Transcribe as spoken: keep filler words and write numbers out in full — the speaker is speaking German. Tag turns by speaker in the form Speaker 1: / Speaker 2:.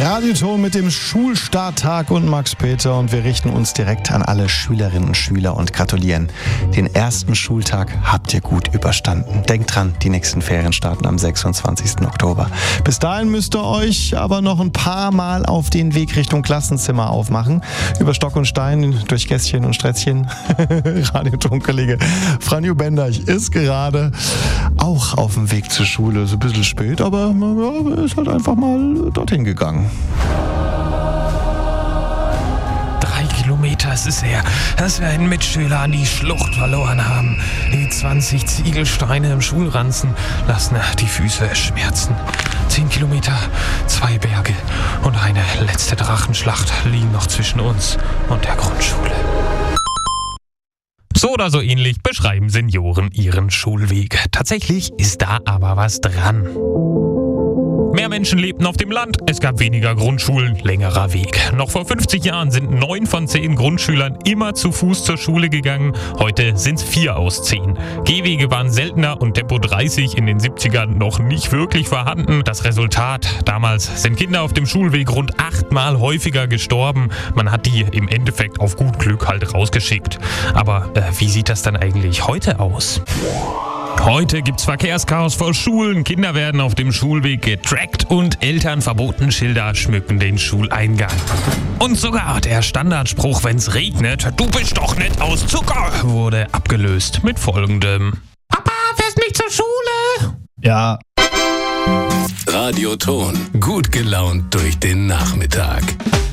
Speaker 1: Radioton mit dem Schulstarttag und Max Peter und wir richten uns direkt an alle Schülerinnen und Schüler und gratulieren. Den ersten Schultag habt ihr gut überstanden. Denkt dran, die nächsten Ferien starten am sechsundzwanzigsten Oktober. Bis dahin müsst ihr euch aber noch ein paar Mal auf den Weg Richtung Klassenzimmer aufmachen. Über Stock und Stein, durch Gässchen und Strätzchen. Radioton-Kollege Franjo Benderch ist gerade auch auf dem Weg zur Schule. Ist ein bisschen spät, aber ja, ist halt einfach mal dorthin gegangen.
Speaker 2: Drei Kilometer ist es her, dass wir einen Mitschüler an die Schlucht verloren haben. Die zwanzig Ziegelsteine im Schulranzen lassen die Füße schmerzen. Zehn Kilometer, zwei Berge und eine letzte Drachenschlacht liegen noch zwischen uns und der Grundschule. So oder so ähnlich beschreiben Senioren ihren Schulweg. Tatsächlich ist da aber was dran. Mehr Menschen lebten auf dem Land, es gab weniger Grundschulen, längerer Weg. Noch vor fünfzig Jahren sind neun von zehn Grundschülern immer zu Fuß zur Schule gegangen. Heute sind es vier aus zehn. Gehwege waren seltener und Tempo dreißig in den siebzigern noch nicht wirklich vorhanden. Das Resultat: Damals sind Kinder auf dem Schulweg rund achtmal häufiger gestorben. Man hat die im Endeffekt auf gut Glück halt rausgeschickt. Aber äh, wie sieht das dann eigentlich heute aus? Heute gibt's Verkehrschaos vor Schulen, Kinder werden auf dem Schulweg getrackt und Elternverbotenschilder schmücken den Schuleingang. Und sogar der Standardspruch, wenn's regnet, "Du bist doch nicht aus Zucker", wurde abgelöst mit folgendem: "Papa, fährst nicht zur Schule?"
Speaker 1: Ja.
Speaker 3: Radioton. Gut gelaunt durch den Nachmittag.